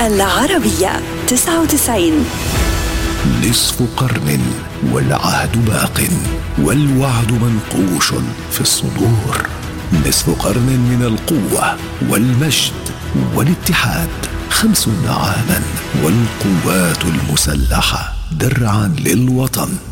العربية 99. نصف قرن والعهد باق والوعد منقوش في الصدور. نصف قرن من القوة والمجد والاتحاد. 50 عاما والقوات المسلحة درعا للوطن.